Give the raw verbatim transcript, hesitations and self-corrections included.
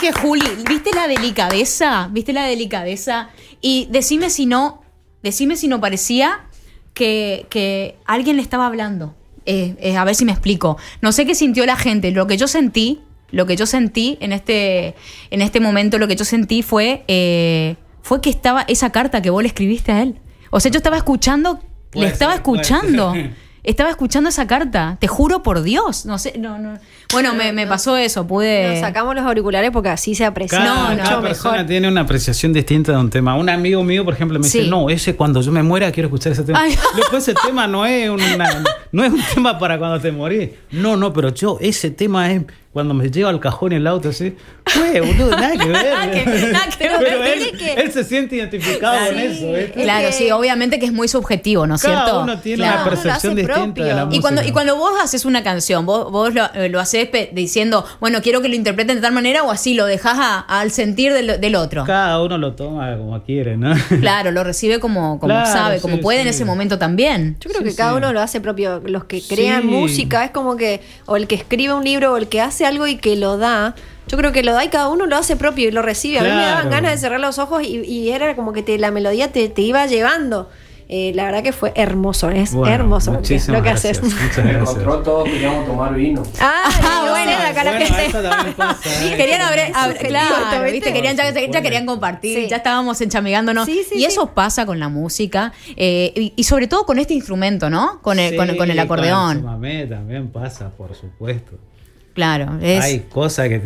dije, Juli, ¿viste la delicadeza? ¿Viste la delicadeza? Y decime si no, decime si no parecía que, que alguien le estaba hablando. Eh, eh, a ver si me explico. No sé qué sintió la gente. Lo que yo sentí, lo que yo sentí en este, en este momento, lo que yo sentí fue, eh, fue que estaba esa carta que vos le escribiste a él. O sea, yo estaba escuchando, le estaba ser, escuchando. Estaba escuchando esa carta, te juro por Dios. No sé, no, no. Bueno, me, me pasó eso, pude. Nos sacamos los auriculares porque así se aprecia Cada, mucho cada persona mejor. tiene una apreciación distinta de un tema. Un amigo mío, por ejemplo, me Sí. dice, no, ese cuando yo me muera quiero escuchar ese tema. Ay. Después ese tema no es, una, no es un tema para cuando te morís. No, no, pero yo, ese tema es cuando me llevo al cajón el auto así. Güey, boludo, nada que ver. Nada que- nada que pero ver, él, tiene que- él se siente identificado Sí. con eso. ¿viste? Claro, sí, obviamente que es muy subjetivo, ¿no es Cada cierto? uno tiene Claro. una percepción Uno lo hace distinta propio. de la Y música. Y cuando, y cuando vos haces una canción, vos, vos lo, eh, lo haces pe- diciendo, bueno, quiero que lo interpreten de tal manera o así, lo dejás a- al sentir del, del otro. Cada uno lo toma como quiere, ¿no? Claro, lo recibe como, como Claro, sabe, como sí, puede en sí. ese momento también. Yo creo Sí, que cada sí. uno lo hace propio. Los que crean Sí. música es como que, o el que escribe un libro, o el que hace algo y que lo da. Yo creo que lo da y cada uno lo hace propio y lo recibe. A mí me daban Claro. ganas de cerrar los ojos y, y era como que te, la melodía te, te iba llevando. Eh, la verdad que fue hermoso, es Bueno, hermoso lo que, muchísimas lo que gracias. haces. Muchas En el gracias. control todos queríamos tomar vino. Ah, Ah, bueno, bueno, acá la Bueno, gente. eso también pasa, ¿eh? Querían abrir, ab- Sí, claro, ¿viste? ¿viste? Querían, ya, ya Por querían supuesto. compartir, Sí. ya estábamos enchamigándonos. Sí, sí, y eso sí. pasa con la música, eh, y, y sobre todo con este instrumento, ¿no? Con el, con, con el Sí, acordeón. Con el chamamé también pasa, por supuesto. Claro, es... Hay cosas que